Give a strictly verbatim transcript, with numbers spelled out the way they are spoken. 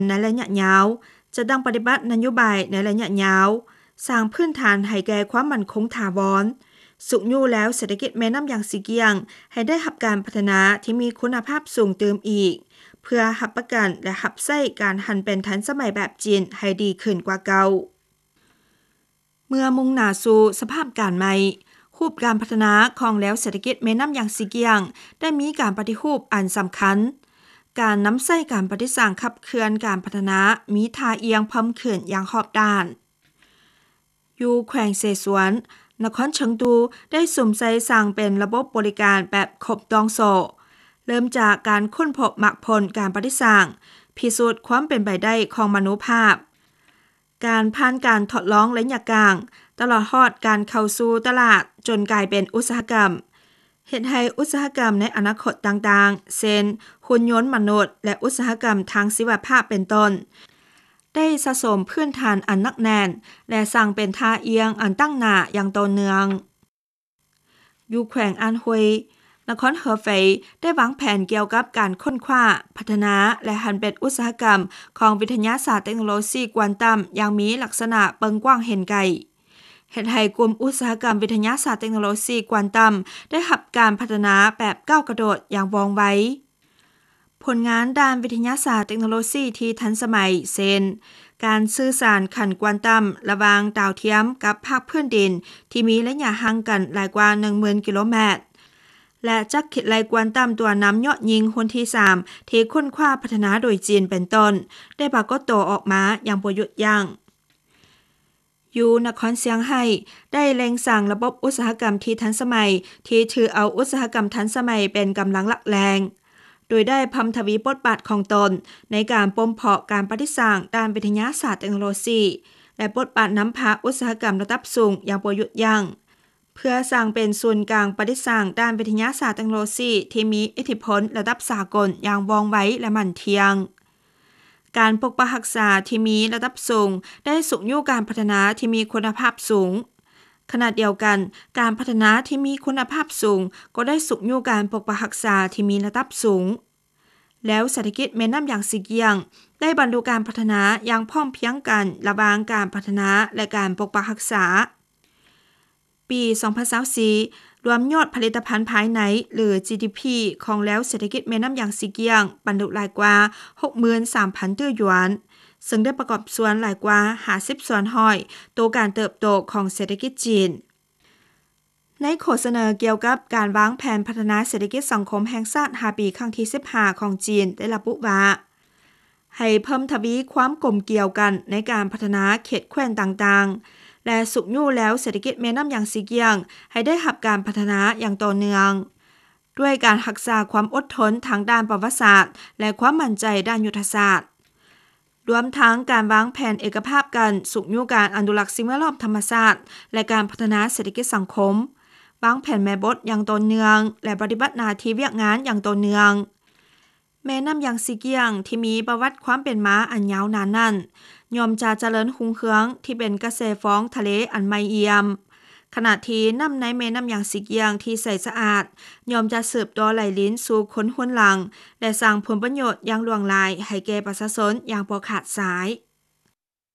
ในระยะยาวจะดังปฏิบัตินโยบายในระยะยาวสร้างพื้นฐานให้แก่ความมั่นคงถาวรสุขอยู่แล้วเศรษฐกิจแม่น้ำอย่างสีเกียงให้ได้รับการพัฒนาที่มีคุณภาพสูงเติมอีกเพื่อรับประกันและรับใช้การหันเป็นทันสมัยแบบจีนให้ดีขึ้นกว่าเก่าเมื่อมุ่งหน้าสู่สภาพการใหม่รูปการพัฒนาของแล้วเศรษฐกิจแม่น้ำอย่างสีเกียงได้มีการปฏิรูปอันสำคัญการนำใช้การปฏิสร้างขับเคลื่อนการพัฒนามีท่าเอียงเพิ่มขึ้นอย่างรอบด้านอยู่แขวงเสฉวนนครเฉิงตูได้สุ่มใส่สร้างเป็นระบบบริการแบบครบดองโซเริ่มจากการค้นพบมรรคผลการปฏิสร้างพิสูจน์ความเป็นไปได้ของมนุษยภาพการผ่านการทดลองระยะกลางตลอดฮอดการเข้าสู่ตลาดจนกลายเป็นอุตสาหกรรมเฮ็ดให้อุตสาหกรรมในอนาคตต่างๆเช่นหุ่นยนต์มนุษย์และอุตสาหกรรมทางชีวภาพเป็นต้นได้สะสมพื้นฐานอันนักแน่นและสร้างเป็นท่าเอียงอันตั้งหน้าอย่างต่อเนื่องอยู่แขวงอันฮุยนครเหอเฟยได้วางแผนเกี่ยวกับการค้นคว้าพัฒนาและหันเป็นอุตสาหกรรมของวิทยาศาสตร์เทคโนโลยีควอนตัมอย่างมีลักษณะเปิงกว้างเห็นไกลเฮ็ดให้กลุ่มอุตสาหกรรมวิทยาศาสตร์เทคโนโลยีควอนตัมได้รับการพัฒนาแบบก้าวกระโดดอย่างว่องไวผลงานด้านวิทยาศาสตร์เทคโนโลยีที่ทันสมัยเช่นการสื่อสารขั้นควอนตัมระหว่างดาวเทียมกับภาคพื้นดินที่มีระยะห่างกันหลายกว่า หนึ่งหมื่น กิโลเมตรและจักรคิดไลควอนตัมตัวนำยอดยิงคนที่สามที่ค้นคว้าพัฒนาโดยจีนเป็นต้นได้ปรากฏตัวออกมาอย่างบ่หยุดยั้งอยู่นครเซียงไฮ้ได้เล็งสร้างระบบอุตสาหกรรมที่ทันสมัยที่ถือเอาอุตสาหกรรมทันสมัยเป็นกำลังหลักแรงโดยได้พัฒทวีบทบาทของตนในการปมเพาะการปฏิสร้างด้านวิทยาศาสตร์เทคโนโลยีและบทบาทนำพาอุตสาหกรรมระดับสูงอย่างบ่หยุดยั้งเพื่อสร้างเป็นศูนย์กลางปฏิสร้างด้านวิทยาศาสตร์เทคโนโลยีที่มีอิทธิพลระดับสากลอย่างว่องไวและมั่นเที่ยงการปกปักรักษาที่มีระดับสูงได้สุขอยู่การพัฒนาที่มีคุณภาพสูงขณะเดียวกันการพัฒนาที่มีคุณภาพสูงก็ได้สุขอยู่การปกปักรักษาที่มีระดับสูงแล้วเศรษฐกิจแม่น้ำอย่างสีเกียงได้บรรลุการพัฒนาอย่างพร้อมเพรียงกันระหว่างการพัฒนาและการปกปักรักษาปี สองพันยี่สิบสี่ รวมยอดผลิตภัณฑ์ภายในหรือ จี ดี พี ของแล้วเศรษฐกิจแม่น้ำอย่างสีเกียงบรรลุหลายกว่า หกหมื่นสามพัน ตื้อหยวนซึ่งได้ประกอบส่วนหลายกว่าห้าสิบส่วนห้อยตัวการเติบโตของเศรษฐกิจจีนในโฆษณาเกี่ยวกับการวางแผนพัฒนาเศรษฐกิจสังคมแห่งชาติห้าปีครั้งที่สิบห้าของจีนได้ระบุว่าให้เพิ่มทวีความกลมเกี่ยวกันในการพัฒนาเขตแคว้นต่างๆและสุขอยู่แล้วเศรษฐกิจแม่น้ำอย่างสีเกียงให้ได้รับการพัฒนาอย่างต่อเนื่องด้วยการรักษาความอดทนทางด้านประวัติศาสตร์และความมั่นใจด้านยุทธศาสตร์รวมทั้งการวางแผนเอกภาพกันสุขอยู่การอนุรักษ์สิ่งแวดล้อมธรรมชาติและการพัฒนาเศรษฐกิจสังคมวางแผนแม่บทอย่างต่อเนื่องและปฏิบัติหน้าที่เวียกงานอย่างต่อเนื่องแม่น้ำอย่างสีเกียงที่มีประวัติความเป็นมาอันยาวนานนั้นยอมจะเจริญรุ่งเรืองที่เป็นกระแสฟ้องทะเลอันไม่เอี่ยมขณะที่น้ำในแม่น้ำอย่างสีเกียงที่ใสสะอาดยอมจะสืบต่อไหลลิ้นสู่คนหุ้นหลังและสร้างผลประโยชน์อย่างหลวงหลายให้แก่ประชาชนอย่างบ่ขาดสาย